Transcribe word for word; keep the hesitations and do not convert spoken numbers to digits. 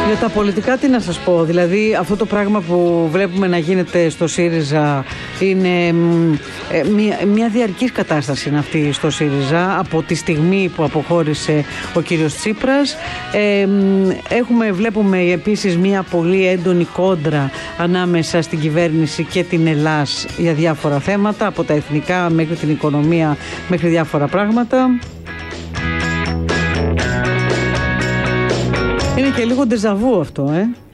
Για τα πολιτικά τι να σας πω, δηλαδή αυτό το πράγμα που βλέπουμε να γίνεται στο ΣΥΡΙΖΑ είναι ε, μια, μια διαρκής κατάσταση είναι αυτή στο ΣΥΡΙΖΑ από τη στιγμή που αποχώρησε ο κύριος Τσίπρας. Ε, έχουμε, βλέπουμε επίσης μια πολύ έντονη κόντρα ανάμεσα στην κυβέρνηση και την Ελλάς για διάφορα θέματα, από τα εθνικά μέχρι την οικονομία, μέχρι διάφορα πράγματα. Είναι και λίγο ντεζαβού αυτό, ε.